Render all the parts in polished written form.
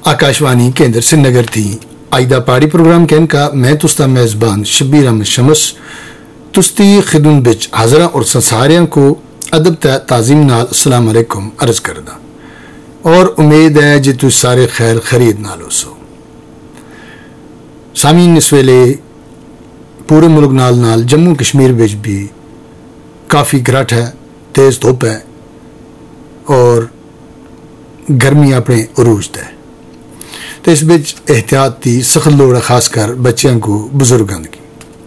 आकाशवाणी केंद्र श्रीनगर थी आइदा पहाड़ी प्रोग्राम कहन का मैं तुस्ता मेज़बान शब्बीर अहमद शमस तुस्ती खिदमत बिच हाजरा और सारियां को अदब ताज़ीम नाल अस्सलाम अलैकुम अर्ज करदा और उम्मीद है जी तुस सारे खैर खरीद नाल हो सामीन इस वेले पूरे मुल्क नाल जम्मू कश्मीर बिच भी काफ़ी गरट है, तेज़ धुप है और गर्मी अपने उरूज है। तो इस बिच एहतियात की सख्त लोड़ है, खासकर बच्चों को बुजुर्गों की।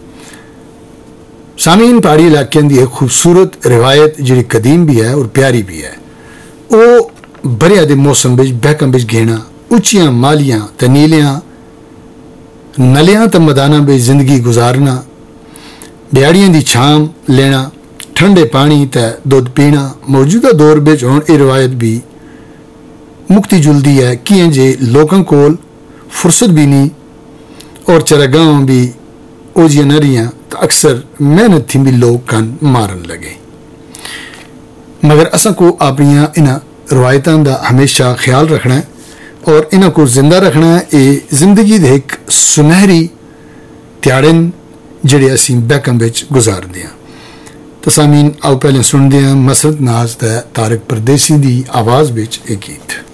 सामीन पहाड़ी इलाकों की एक खूबसूरत रिवायत जी कदीम भी है और प्यारी भी है। वो बरिया के मौसम बिच बहकम बिच घेना उचियां मालियां ते नीलियां नलियां ते मैदाना बिच जिंदगी गुजारना, दिहाड़ियां दी छाम लेना, ठंडे पानी ते दुध पीना। मौजूदा दौर बिच हुण ये रिवायत भी मुक्ति जुलदी है कि जे लोगों को फुर्सत भी नहीं और चरागाह भी ओजियां न रहियां तो अक्सर मेहनत थी भी लोग कन मारन लगे। मगर असा को अपनिया इन्हां रवायतों का हमेशा ख्याल रखना है और इन्हां को जिंदा रखना है। ये जिंदगी दे एक सुनहरी त्याड़न जिहड़े असीं बहकम विच गुजारदे हां। तो सामीन आओ पहले सुनते हैं मसरत नाज ते तारिक परदेसी दी आवाज़ विच एक गीत।